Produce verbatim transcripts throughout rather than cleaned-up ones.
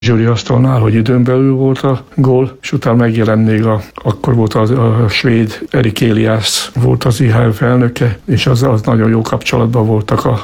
zsűriasztalnál, hogy időn belül volt a gól, és utána megjelent még a, akkor volt az, a svéd Erik Elias volt az i há ef elnöke, és az, az nagyon jó kapcsolatban voltak a, a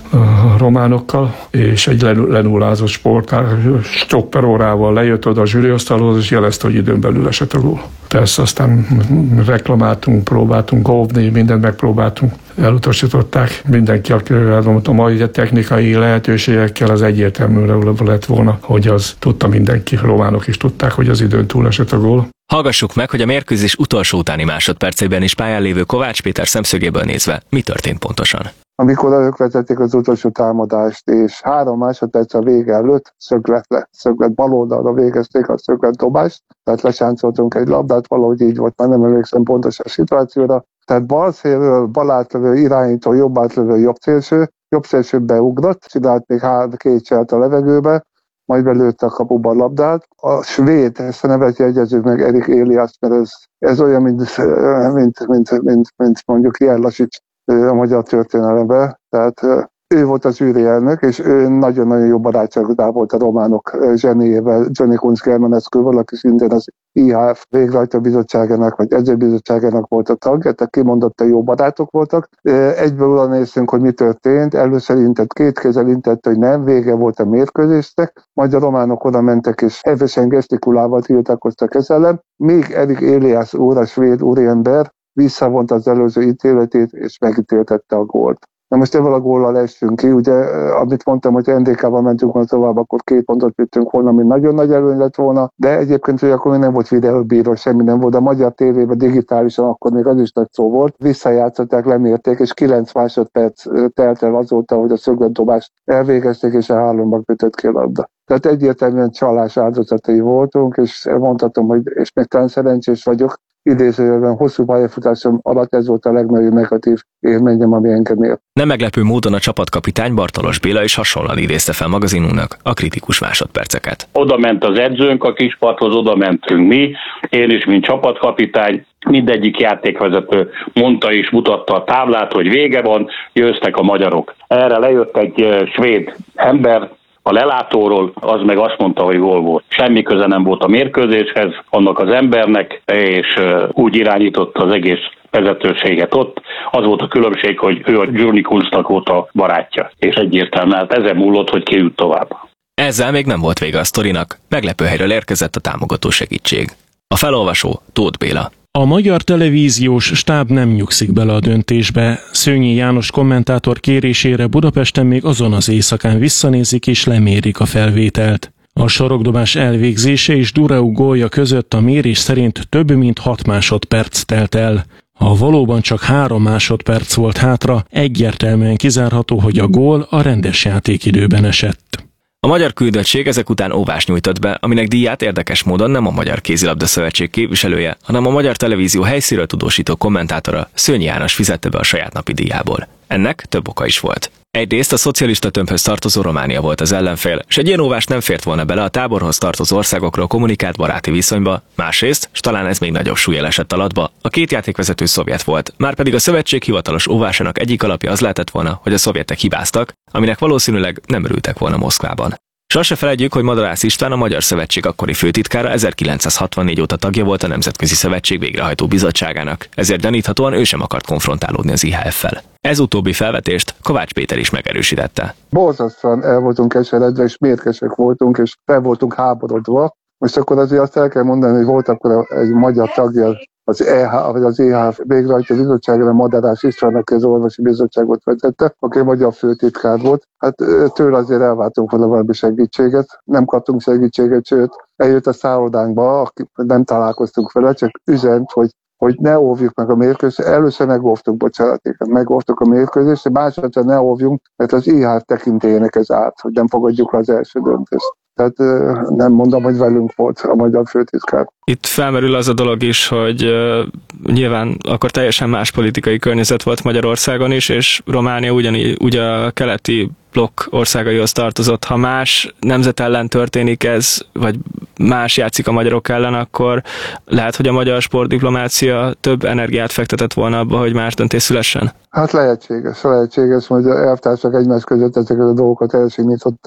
románokkal, és egy lenullázott sportár stopper órával lejött oda a zsűriasztalhoz, és jelezte, hogy időn belül esett a gól. Persze aztán reklamáltunk, próbáltunk óvni, mindent megpróbáltunk, elutasították. Mindenki, aki a mai technikai lehetőségekkel az egyértelműre lett volna, hogy az tudta mindenki, románok is tudták, hogy az időn túl esett a gól. Hallgassuk meg, hogy a mérkőzés utolsó utáni másodpercében is pályán lévő Kovács Péter szemszögéből nézve mi történt pontosan. Amikor ők vezették az utolsó támadást, és három másodperc a vége előtt szögletre, szöglet bal oldalra végezték a szögletdobást, tehát lesáncoltunk egy labdát, valahogy így volt, már nem emlékszem pontos a szituációra. Tehát bal szélről, bal átlövő irányító, jobb átlövő, jobb szélső, jobb szélső beugrott, csinált még három két cselt a levegőbe, majd belőtte a kapuba a labdát. A svéd, ezt a nevet jegyezzük meg, Erik Elias, mert ez, ez olyan, mint, mint, mint, mint, mint mondjuk Jellasics a magyar történelemben. Tehát ő volt az zsűri elnök, és ő nagyon-nagyon jó barátságban volt a románok zsenéjével, Johnny Kunz Germanescu-val, aki szintén az i há ef végrehajtó bizottságának, vagy edzőbizottságának volt a tagja, tehát kimondottan jó barátok voltak. Egyből oda néztünk, hogy mi történt, először intett, két kézzel intett, hogy nem, vége volt a mérkőzésnek, majd a románok oda mentek, és hevesen gesztikulával tiltakoztak ez ellen. Még Erik Elias úr, a svéd úriember, visszavont az előző ítéletét, és megítéltette a gólt. Na most ebből a góllal estünk ki, ugye, amit mondtam, hogy en dé ká-val mentünk volna tovább, akkor két pontot vittünk volna, ami nagyon nagy előny lett volna, de egyébként, hogy akkor még nem volt videóbíró, semmi nem volt, a magyar tévében digitálisan akkor még az is nagy szó volt, visszajátszották, lemérték, és kilenc másodperc telt el azóta, hogy a szögletdobást elvégezték, és a hálóban kötött ki a labda. Tehát egyértelműen csalás áldozatai voltunk, és mondhatom, hogy és még talán szerencsés vagyok, idézőjelben hosszú pályafutásom alatt ez volt a legnagyobb negatív élményem, ami engem ért. Nem meglepő módon a csapatkapitány Bartalos Béla is hasonlóan idézte fel magazinunknak a kritikus másodperceket. Oda ment az edzőnk a kispadhoz, oda mentünk mi, én is, mint csapatkapitány, mindegyik játékvezető mondta és mutatta a táblát, hogy vége van, győztek a magyarok. Erre lejött egy svéd ember a lelátóról, az meg azt mondta, hogy gól volt. Semmi köze nem volt a mérkőzéshez, annak az embernek, és úgy irányította az egész vezetőséget ott. Az volt a különbség, hogy ő a Johnny Kunznak volt a barátja, és egyértelműen hát ezen múlott, hogy ki jut tovább. Ezzel még nem volt vége a sztorinak, meglepő helyről érkezett a támogató segítség. A felolvasó Tóth Béla. A magyar televíziós stáb nem nyugszik bele a döntésbe. Szőnyi János kommentátor kérésére Budapesten még azon az éjszakán visszanézik és lemérik a felvételt. A sarokdobás elvégzése és Durau gólja között a mérés szerint több mint hat másodperc telt el. Ha valóban csak három másodperc volt hátra, egyértelműen kizárható, hogy a gól a rendes játékidőben esett. A magyar küldöttség ezek után óvást nyújtott be, aminek díját érdekes módon nem a Magyar Kézilabda Szövetség képviselője, hanem a Magyar Televízió helyszínről tudósító kommentátora, Szőnyi János fizette be a saját napi díjából. Ennek több oka is volt. Egyrészt a szocialista tömbhöz tartozó Románia volt az ellenfél, és egy ilyen óvás nem fért volna bele a táborhoz tartozó országokról kommunikált baráti viszonyba, másrészt, s talán ez még nagyobb súllyal esett alatba, a két játékvezető szovjet volt, márpedig a szövetség hivatalos óvásának egyik alapja az lehetett volna, hogy a szovjetek hibáztak, aminek valószínűleg nem örültek volna Moszkvában. Sose felejtjük, hogy Madarász István, a Magyar Szövetség akkori főtitkára ezerkilencszázhatvannégy óta tagja volt a Nemzetközi Szövetség végrehajtó bizottságának, ezért gyaníthatóan ő sem akart konfrontálódni az i há ef-fel. Ez utóbbi felvetést Kovács Péter is megerősítette. Borzasztóan el voltunk keseredve, és mérgesek voltunk, és fel voltunk háborodva. Most akkor azért azt el kell mondani, hogy volt akkor egy magyar tagja az e há, vagy az i há ef végrehajtó bizottságára, Madarász Istvánnak az orvosi bizottságot vezette, aki magyar főtitkár volt. Hát tőle azért elváltunk volna valami segítséget, nem kaptunk segítséget, sőt, eljött a szállodánkba, nem találkoztunk vele, csak üzent, hogy hogy ne óvjuk meg a mérkőzést. Először megóvtuk, bocsánat, megóvtuk a mérkőzést, másodszor ne óvjunk, mert az i há ef tekintélyének ez át, hogy nem fogadjuk az első döntést. Tehát nem mondom, hogy velünk volt a magyar főtitkár. Itt felmerül az a dolog is, hogy uh, nyilván akkor teljesen más politikai környezet volt Magyarországon is, és Románia ugyanígy ugye a keleti blokk országaihoz tartozott. Ha más nemzet ellen történik ez, vagy más játszik a magyarok ellen, akkor lehet, hogy a magyar sportdiplomácia több energiát fektetett volna abba, hogy más döntés szülessen? Hát lehetséges, lehetséges, hogy a elvtársak egymás között ezeket a dolgokat elsimították.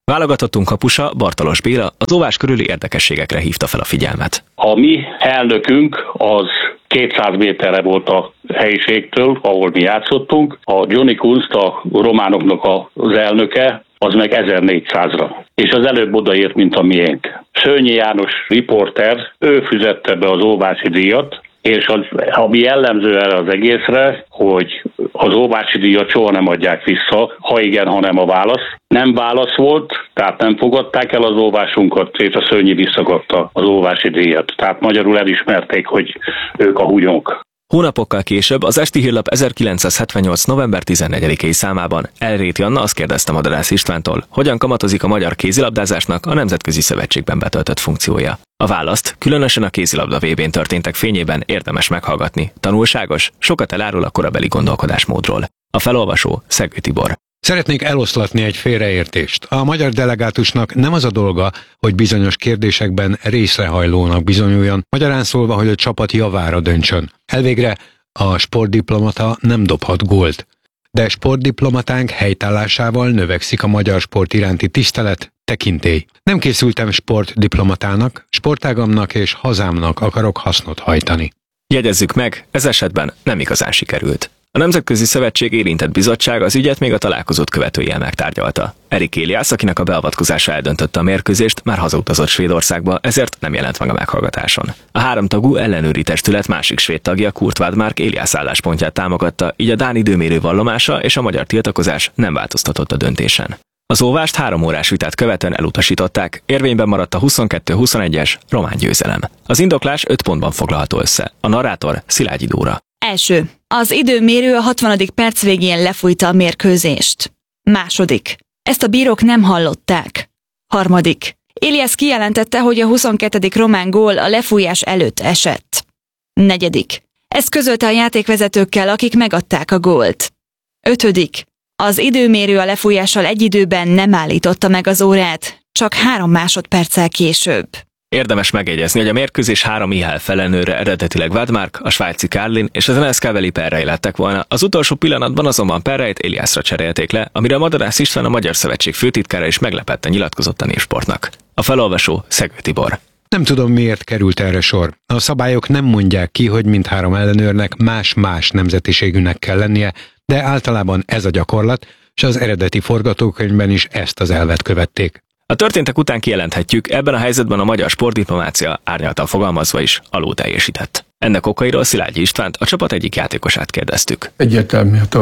Válogatottunk kapusa, Bartalos Béla az óvás körüli érdekességekre hívta fel a figyelmet. A mi elnökünk az kétszáz méterre volt a helyiségtől, ahol mi játszottunk. A Johnny Kunst, a románoknak az elnöke, az meg ezernégyszázra. És az előbb odaért, mint a miénk. Szőnyi János riporter, ő fizette be az óvási díjat, és az, ami jellemző erre az egészre, hogy az óvási díjat soha nem adják vissza, ha igen, ha nem a válasz. Nem válasz volt, tehát nem fogadták el az óvásunkat, és a Szőnyi visszakapta az óvási díjat. Tehát magyarul elismerték, hogy ők a húgyonk. Hónapokkal később az Esti Hírlap ezerkilencszázhetvennyolc. november tizennegyedikei számában Elréti Anna azt kérdezte Madarász Istvántól, hogyan kamatozik a magyar kézilabdázásnak a Nemzetközi Szövetségben betöltött funkciója. A választ, különösen a kézilabda vé bén történtek fényében érdemes meghallgatni. Tanulságos, sokat elárul a korabeli gondolkodásmódról. A felolvasó Szegő Tibor. Szeretnék eloszlatni egy félreértést. A magyar delegátusnak nem az a dolga, hogy bizonyos kérdésekben részrehajlónak bizonyuljon, magyarán szólva, hogy a csapat javára döntsön. Elvégre a sportdiplomata nem dobhat gólt. De sportdiplomatánk helytállásával növekszik a magyar sport iránti tisztelet, tekintély. Nem készültem sportdiplomatának, sportágamnak és hazámnak akarok hasznot hajtani. Jegyezzük meg, ez esetben nem igazán sikerült. A Nemzetközi Szövetség érintett bizottság az ügyet még a találkozót követőjel megtárgyalta. Erik Éliász, akinek a beavatkozása eldöntötte a mérkőzést, már hazautazott Svédországba, ezért nem jelent meg a meghallgatáson. A háromtagú ellenőri testület másik svéd tagja, Kurt Wadmark Éliász álláspontját támogatta, így a dán időmérő vallomása és a magyar tiltakozás nem változtatott a döntésen. Az óvást három órás vitát követően elutasították, érvényben maradt a huszonkettő huszonegyes román győzelem. Az indoklás öt pontban foglalható össze. A narrátor Szilágyi Dóra. Első. Az időmérő a hatvanadik perc végén lefújta a mérkőzést. Második. Ezt a bírók nem hallották. Harmadik. Éliász kijelentette, hogy a huszonkettedik román gól a lefújás előtt esett. Negyedik. Ezt közölte a játékvezetőkkel, akik megadták a gólt. Ötödik. Az időmérő a lefújással egy időben nem állította meg az órát, csak három másodperccel később. Érdemes megjegyezni, hogy a mérkőzés három i há ef ellenőre eredetileg Wadmark, a svájci Karlin és az en es ká beli Perrey lettek volna, az utolsó pillanatban azonban Perreyt Éliászra cserélték le, amire Madarász István, a Magyar Szövetség főtitkára is meglepetten nyilatkozott a Népsportnak. A felolvasó Szegő Tibor. Nem tudom, miért került erre sor. A szabályok nem mondják ki, hogy mindhárom ellenőrnek más-más nemzetiségűnek kell lennie, de általában ez a gyakorlat, és az eredeti forgatókönyvben is ezt az elvet követték. A történtek után kijelenthetjük, ebben a helyzetben a magyar sportdiplomácia árnyaltan fogalmazva is alul teljesített. Ennek okairól Szilágyi Istvánt, a csapat egyik játékosát kérdeztük. Egyértelmű, a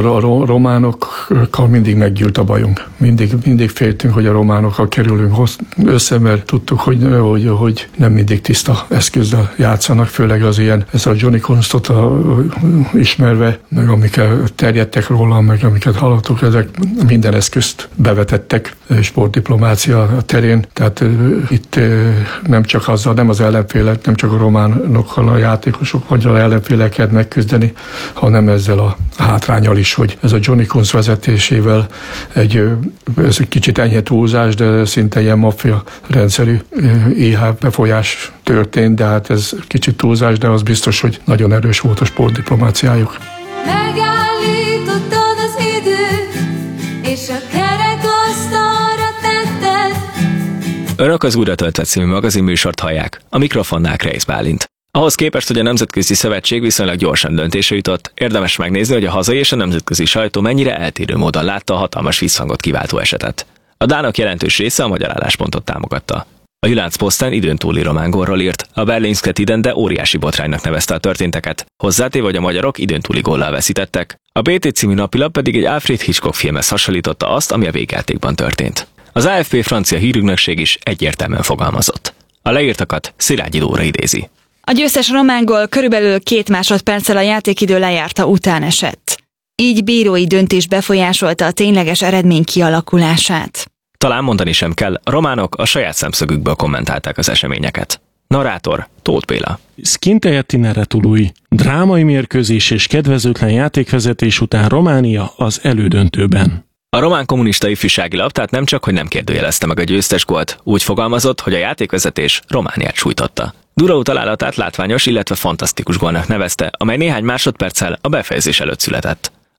románokkal mindig meggyűlt a bajunk. Mindig, mindig féltünk, hogy a románokkal kerülünk össze, mert tudtuk, hogy, hogy, hogy nem mindig tiszta eszközzel játszanak, főleg az ilyen, ez a Johnny Kunstot a, ismerve, meg amiket terjedtek róla, meg amiket hallottuk, ezek minden eszközt bevetettek sportdiplomácia terén, tehát uh, itt uh, nem csak azzal, nem az ellenfélek, nem csak a románokkal a játékos sok magyar ellenféleket megküzdeni, hanem ezzel a hátrányal is, hogy ez a Johnny Kunst vezetésével egy, ez egy kicsit enyhe túlzás, de szinte ilyen maffia rendszerű i há ef befolyás történt, de hát ez kicsit túlzás, de az biztos, hogy nagyon erős volt a sportdiplomáciájuk. Megállítottad az időt, és a kerekasztalra tetted. Önök az Újra töltött című magazinműsort hallják, a mikrofonnál Kreisz Bálint. Ahhoz képest, hogy a Nemzetközi Szövetség viszonylag gyorsan döntésre jutott, érdemes megnézni, hogy a hazai és a nemzetközi sajtó mennyire eltérő módon látta a hatalmas visszhangot kiváltó esetet. A dánok jelentős része a magyar álláspontot támogatta. A Jyllands-Posten időn túli román gólról írt, a Berlingske Tidende óriási botránynak nevezte a történteket, hozzátéve, hogy a magyarok időn túli góllal veszítettek. A bé té című napilap pedig egy Alfred Hitchcock filmhez hasonlította azt, ami a végjátékban történt. Az á ef pé francia hírügynökség is egyértelműen fogalmazott. A leírtakat Szilágyi Dóra idézi. A győztes román gól körülbelül két másodperccel a játékidő lejárta után esett. Így bírói döntés befolyásolta a tényleges eredmény kialakulását. Talán mondani sem kell, a románok a saját szemszögükből kommentálták az eseményeket. Narrátor Tóth Béla. Skintejettinere tului. Drámai mérkőzés és kedvezőtlen játékvezetés után Románia az elődöntőben. A román kommunista ifjúsági lap tehát nem csak, hogy nem kérdőjelezte meg a győztes gólt, úgy fogalmazott, hogy a játékvezetés Romániát sújtotta. Duraú találatát látványos, illetve fantasztikus gólnak nevezte, amely néhány másodperccel a befejezés előtt született.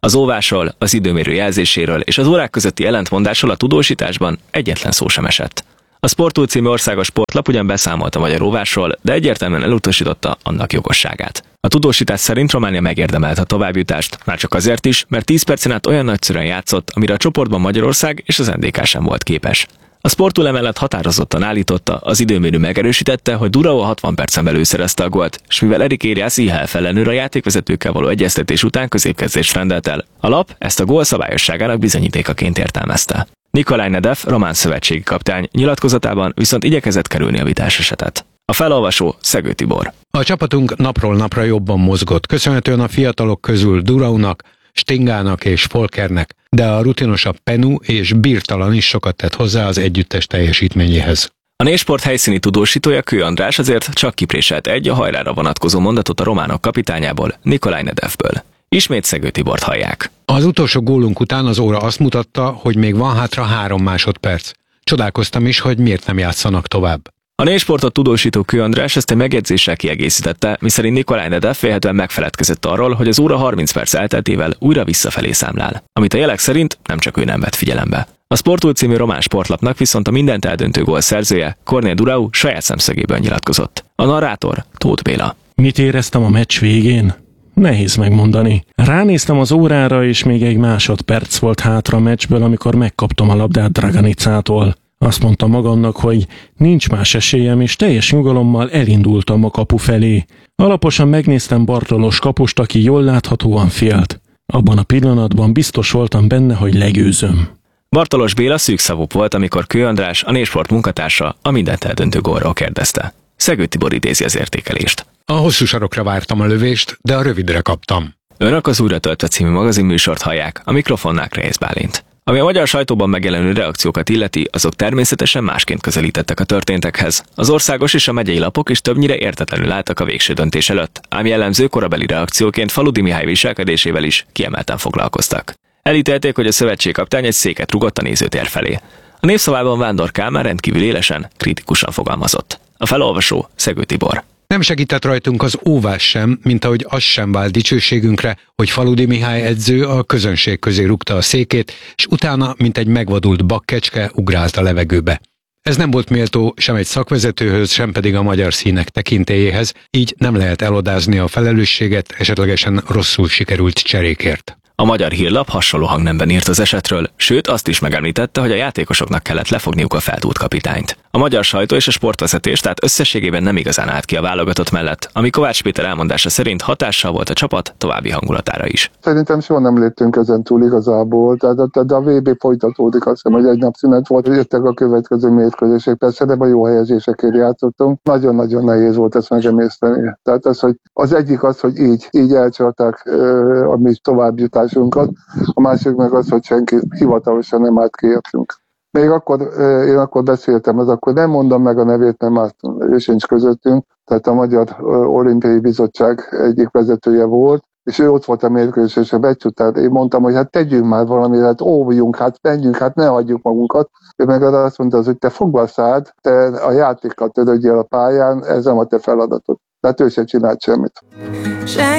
Az óvásról, az időmérő jelzéséről és az órák közötti ellentmondásról a tudósításban egyetlen szó sem esett. A Sportul című országos sportlap ugyan beszámolt a magyar óvásról, de egyértelműen elutasította annak jogosságát. A tudósítás szerint Románia megérdemelte a továbbjutást, már csak azért is, mert tíz percen át olyan nagyszerűen játszott, amire a csoportban Magyarország és az en dé ká sem volt képes. A Sportul emellett határozottan állította, az időmérő megerősítette, hogy Durao hatvan percen belül szerezte a gólt, és mivel Erik Elias i há ef ellenőr a játékvezetőkkel való egyeztetés után középkezdést rendelt el, a lap ezt a gól szabályosságának bizonyítékaként értelmezte. Nikolaj Nedev, román szövetségi kapitány nyilatkozatában viszont igyekezett kerülni a vitás esetet. A felolvasó Szegő Tibor. A csapatunk napról napra jobban mozgott, köszönhetően a fiatalok közül Duraónak, Stingának és Folkernek, de a rutinosabb Penu és Birtalan is sokat tett hozzá az együttes teljesítményéhez. A Nésport helyszíni tudósítója Kő András azért csak kipréselt egy a hajrára vonatkozó mondatot a románok kapitányából, Nikolaj Nedevből. Ismét Szegő Tibort hallják. Az utolsó gólunk után az óra azt mutatta, hogy még van hátra három másodperc. Csodálkoztam is, hogy miért nem játszanak tovább. A Nésportot tudósító Kő András ezt egy megjegyzéssel kiegészítette, miszerint Nikolaj Nedev félhetően megfeledkezett arról, hogy az óra harminc perc elteltével újra visszafelé számlál, amit a jelek szerint nem csak ő nem vett figyelembe. A Sportul című román sportlapnak viszont a mindent eldöntő gól szerzője, Kornél Durao saját szemszögéből nyilatkozott. A narrátor Tóth Béla. Mit éreztem a meccs végén? Nehéz megmondani. Ránéztem az órára, és még egy másodperc volt hátra a meccsből, amikor megkaptam a labdát Draganicától. Azt mondtam magamnak, hogy nincs más esélyem, és teljes nyugalommal elindultam a kapu felé. Alaposan megnéztem Bartolos kapust, aki jól láthatóan félt. Abban a pillanatban biztos voltam benne, hogy legyőzöm. Bartolos Béla szűkszavúbb volt, amikor Kő András, a Nésport munkatársa a mindent eldöntő gólról kérdezte. Szegő Tibor idézi az értékelést. A hosszú sarokra vártam a lövést, de a rövidre kaptam. Önök az Újra töltve című magazinműsort hallják, a mikrofonnál Kreisz Bálint. Ami a magyar sajtóban megjelenő reakciókat illeti, azok természetesen másként közelítettek a történtekhez. Az országos és a megyei lapok is többnyire értetlenül álltak a végső döntés előtt, ám jellemző korabeli reakcióként Faludi Mihály viselkedésével is kiemelten foglalkoztak. Elítélték, hogy a szövetségkapitány egy széket rugott a nézőtér felé. A Népszavában Vándor Kálmán rendkívül élesen, kritikusan fogalmazott. A felolvasó Szegő Tibor. Nem segített rajtunk az óvás sem, mint ahogy az sem vált dicsőségünkre, hogy Faludi Mihály edző a közönség közé rúgta a székét, és utána, mint egy megvadult bakkecske, ugrált a levegőbe. Ez nem volt méltó sem egy szakvezetőhöz, sem pedig a magyar színek tekintélyéhez, így nem lehet elodázni a felelősséget esetlegesen rosszul sikerült cserékért. A Magyar Hírlap hasonló hangnemben írt az esetről, sőt azt is megemlítette, hogy a játékosoknak kellett lefogniuk a feltúlt kapitányt. A magyar sajtó és a sportvezetés tehát összességében nem igazán állt ki a válogatott mellett, ami Kovács Péter elmondása szerint hatással volt a csapat további hangulatára is. Szerintem soha nem léptünk ezen túl igazából, tehát de a vé bé folytatódik, azt hiszem, hogy egy nap szünet volt, hogy jöttek a következő mérkőzések, persze nem a jó helyezésekért játszottunk, nagyon-nagyon nehéz volt ezt megemészteni. Tehát az, hogy az egyik az, hogy így, így elcsalták a mi továbbjutásunkat, a másik meg az, hogy senki hivatalosan nem állt ki értünk. Még akkor, én akkor beszéltem, ez akkor nem mondom meg a nevét, mert már ő sincs közöttünk, tehát a Magyar Olimpiai Bizottság egyik vezetője volt, és ő ott volt a mérkőzés, a meccs után. Én mondtam, hogy hát tegyünk már valamit, hát óvjunk, hát menjünk, hát ne hagyjuk magunkat. Ő meg arra azt mondta, hogy te fogd a szád, te a játékkal törődjél a pályán, ez nem a te feladatod. Tehát ő sem csinált semmit.